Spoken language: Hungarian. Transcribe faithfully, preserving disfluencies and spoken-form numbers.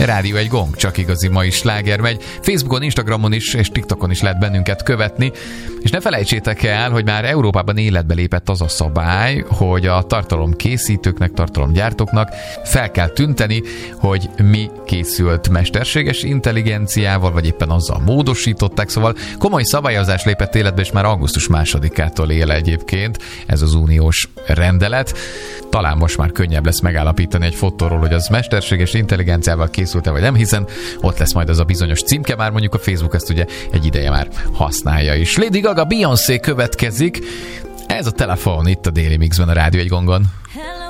Rádió egy gong, csak igazi mai sláger megy. Facebookon, Instagramon is és TikTokon is lehet bennünket követni. És ne felejtsétek el, hogy már Európában életbe lépett az a szabály, hogy a tartalomkészítőknek, tartalomgyártóknak fel kell tünteni, hogy mi készült mesterséges intelligenciával, vagy éppen azzal módosították. Szóval komoly szabályozás lépett életbe, és már augusztus másodikától él egyébként ez az uniós rendelet. Talán most már könnyebb lesz megállapítani egy fotóról, hogy az mesterséges intelligenciával készült-e vagy nem, hiszen ott lesz majd az a bizonyos címke, már mondjuk a Facebook ezt ugye egy ideje már használja is. Lady Gaga, Beyoncé következik. Ez a telefon itt a Daily Mixben, a Rádió egy gongon.